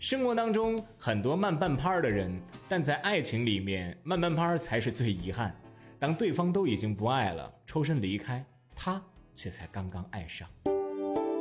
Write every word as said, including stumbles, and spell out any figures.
生活当中很多慢半拍的人，但在爱情里面，慢半拍才是最遗憾。当对方都已经不爱了，抽身离开，他却才刚刚爱上。